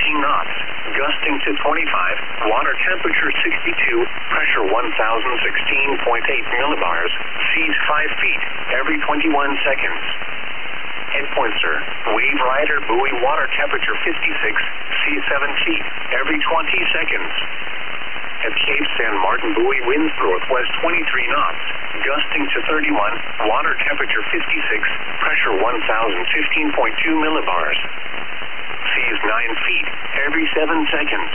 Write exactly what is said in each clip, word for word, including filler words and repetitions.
nineteen knots, gusting to twenty-five, water temperature sixty-two, pressure one thousand sixteen point eight millibars, seas five feet, every twenty-one seconds. Endpoint, sir. Wave rider buoy, water temperature fifty-six, sea seven feet, every twenty seconds. At Cape San Martin buoy, winds northwest twenty-three knots, gusting to thirty-one, water temperature fifty-six, pressure one thousand fifteen point two millibars. Seas nine feet, every seven seconds.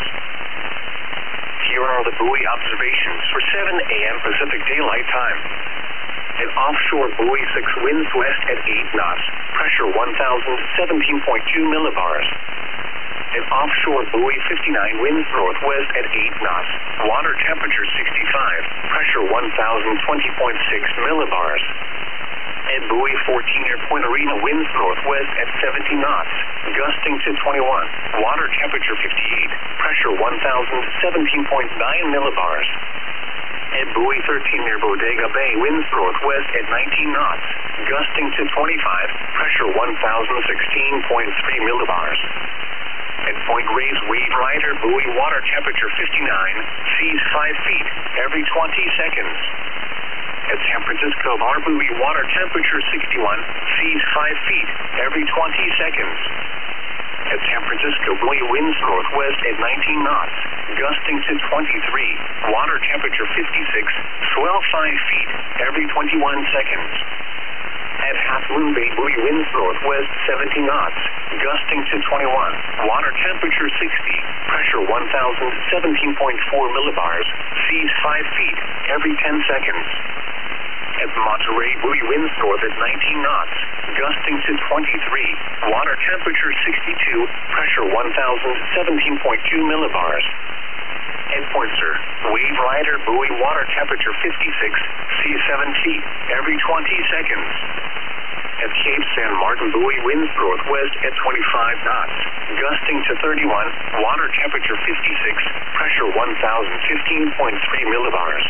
Here are the buoy observations for seven A M Pacific Daylight Time. An offshore buoy six, winds west at eight knots, pressure one thousand seventeen point two millibars. An offshore buoy fifty-nine, winds northwest at eight knots, water temperature sixty-five, pressure one thousand twenty point six millibars. At buoy fourteen, near Point Arena, winds northwest at seventy knots, gusting to twenty-one, water temperature fifty-eight, pressure one thousand seventeen point nine millibars. At buoy thirteen, near Bodega Bay, winds northwest at nineteen knots, gusting to twenty-five, pressure one thousand sixteen point three millibars. At Point Reyes, wave rider buoy, water temperature fifty-nine, seas five feet, every twenty seconds. At San Francisco Bar buoy, water temperature sixty-one, seas five feet, every twenty seconds. At San Francisco buoy, winds northwest at nineteen knots, gusting to twenty-three, water temperature fifty-six, swell five feet, every twenty-one seconds. At Half Moon Bay buoy, winds northwest seventy knots, gusting to twenty-one, water temperature sixty, pressure one thousand seventeen point four millibars, seas five feet, every ten seconds. At Monterey buoy, winds north at nineteen knots, gusting to twenty-three, water temperature sixty-two, pressure one thousand seventeen point two millibars. Endpoint, sir. Wave rider buoy, water temperature fifty-six, sea seven feet, every twenty seconds. At Cape San Martin buoy, winds northwest at twenty-five knots, gusting to thirty-one, water temperature fifty-six, pressure one thousand fifteen point three millibars.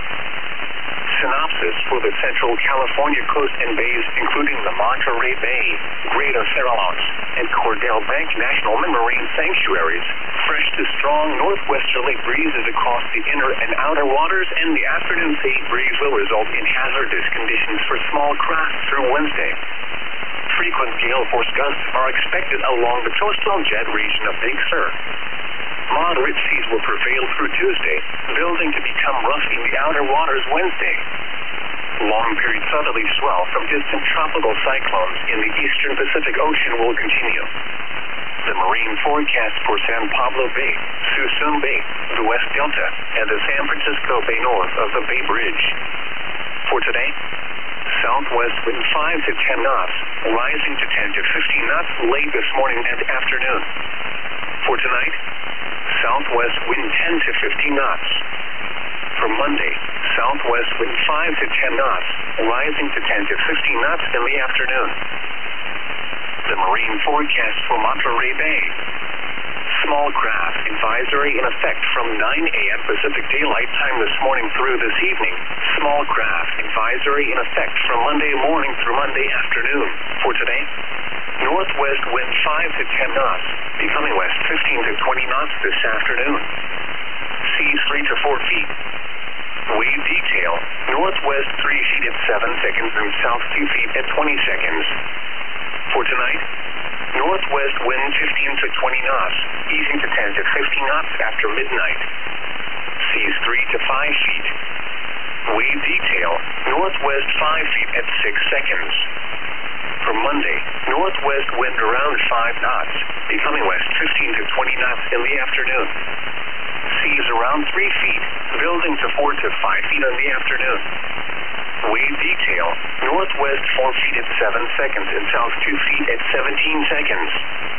Synopsis for the Central California coast and bays, including the Monterey Bay, Greater Farallones, and Cordell Bank National Marine Sanctuaries. Fresh to strong northwesterly breezes across the inner and outer waters, and the afternoon sea breeze will result in hazardous conditions for small craft through Wednesday. Frequent gale force gusts are expected along the coastal jet region of Big Sur. Moderate seas will prevail through Tuesday, building to become rough in the outer waters Wednesday. Long-period southerly swell from distant tropical cyclones in the eastern Pacific Ocean will continue. The marine forecast for San Pablo Bay, Suisun Bay, the West Delta, and the San Francisco Bay north of the Bay Bridge. For today, southwest wind five to ten knots, rising to ten to fifteen knots late this morning and afternoon. For tonight, southwest wind ten to fifteen knots. For Monday, southwest wind five to ten knots, rising to ten to fifteen knots in the afternoon. The marine forecast for Monterey Bay. Small craft advisory in effect from nine A M Pacific Daylight Time this morning through this evening. Small craft advisory in effect from Monday morning through Monday afternoon. For today, northwest wind five to ten knots, becoming west fifteen to twenty knots this afternoon. Seas three to four feet. Wave detail, northwest three feet at seven seconds and south two feet at twenty seconds. For tonight, northwest wind fifteen to twenty knots, easing to ten to fifteen knots after midnight. Seas three to five feet. Wave detail, northwest five feet at six seconds. For Monday, northwest wind around five knots, becoming west fifteen to twenty knots in the afternoon. Seas around three feet, building to four to five feet in the afternoon. Wave detail, northwest four feet at seven seconds and south two feet at seventeen seconds.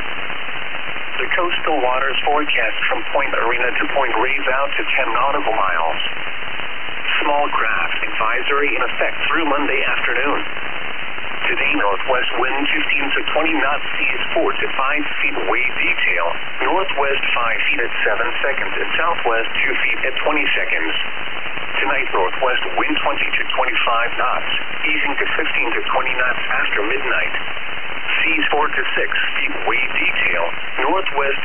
The coastal waters forecast from Point Arena to Point Reyes out to ten nautical miles. Small craft advisory in effect through Monday afternoon. Today, northwest wind fifteen to twenty knots, seas four to five feet. Wave detail, northwest five feet at seven seconds and southwest two feet at twenty seconds. Tonight, northwest wind twenty to twenty-five knots, easing to fifteen to twenty knots after midnight. Seas four to six feet. Wave detail, northwest